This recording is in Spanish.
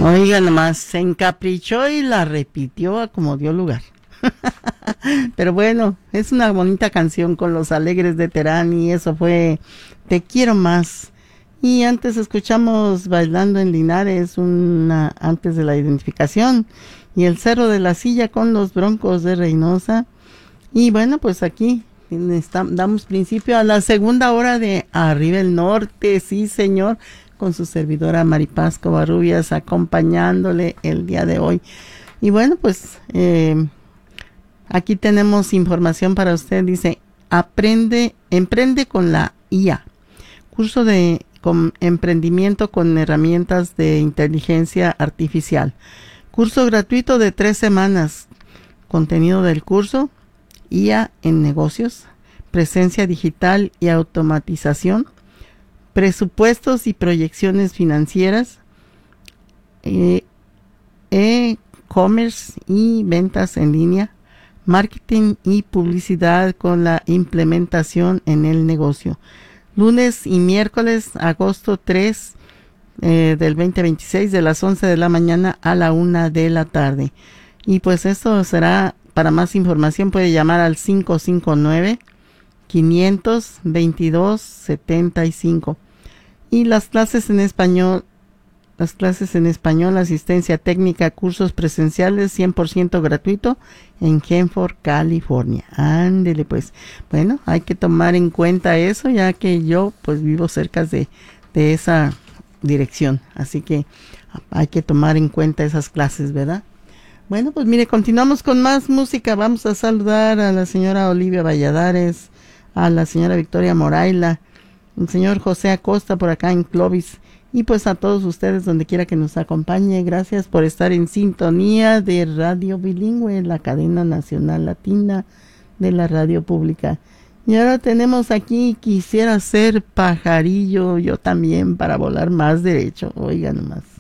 Oiga, nomás se encaprichó y la repitió a como dio lugar. Pero bueno, es una bonita canción con los Alegres de Terán y eso fue Te quiero más. Y antes escuchamos Bailando en Linares, antes de la identificación, y El Cerro de la Silla con los Broncos de Reynosa. Y bueno, pues aquí damos principio a la segunda hora de Arriba el Norte, sí señor, con su servidora Maripaz Covarrubias acompañándole el día de hoy. Y bueno, pues aquí tenemos información para usted, dice, emprende con la IA, curso de emprendimiento con herramientas de inteligencia artificial, curso gratuito de 3 semanas, contenido del curso, IA en negocios, presencia digital y automatización, presupuestos y proyecciones financieras, e-commerce y ventas en línea, marketing y publicidad con la implementación en el negocio. Lunes y miércoles, agosto 3 del 2026, de las 11 de la mañana a la 1 de la tarde. Y pues esto será, para más información puede llamar al 559-522-75. Y las clases en español, asistencia técnica, cursos presenciales 100% gratuito en Hanford, California. Ándele pues. Bueno, hay que tomar en cuenta eso, ya que yo pues vivo cerca de esa dirección. Así que hay que tomar en cuenta esas clases, ¿verdad? Bueno, pues mire, continuamos con más música. Vamos a saludar a la señora Olivia Valladares, a la señora Victoria Moraila, el señor José Acosta por acá en Clovis, y pues a todos ustedes donde quiera que nos acompañe. Gracias por estar en sintonía de Radio Bilingüe, la cadena nacional latina de la radio pública. Y ahora tenemos aquí, quisiera ser pajarillo yo también para volar más derecho. Oigan nomás.